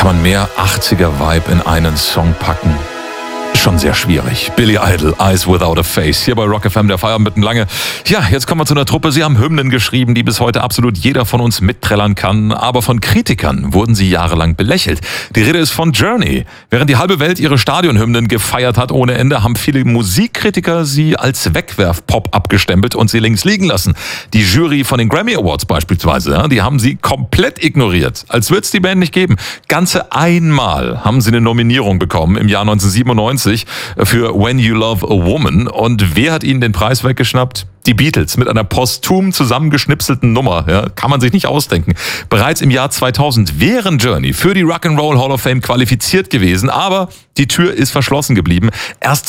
man mehr 80er-Vibe in einen Song packen? Schon sehr schwierig. Billy Idol, Eyes Without a Face. Hier bei Rock FM, der Feierabend mitten lange. Ja, jetzt kommen wir zu einer Truppe. Sie haben Hymnen geschrieben, die bis heute absolut jeder von uns mitträllern kann. Aber von Kritikern wurden sie jahrelang belächelt. Die Rede ist von Journey. Während die halbe Welt ihre Stadionhymnen gefeiert hat ohne Ende, haben viele Musikkritiker sie als Wegwerf-Pop abgestempelt und sie links liegen lassen. Die Jury von den Grammy Awards beispielsweise, die haben sie komplett ignoriert. Als würde es die Band nicht geben. Ganze einmal haben sie eine Nominierung bekommen im Jahr 1997 für When You Love a Woman. Und wer hat ihnen den Preis weggeschnappt? Die Beatles mit einer posthum zusammengeschnipselten Nummer. Ja, kann man sich nicht ausdenken. Bereits im Jahr 2000 wären Journey für die Rock'n'Roll Hall of Fame qualifiziert gewesen, aber die Tür ist verschlossen geblieben. Erst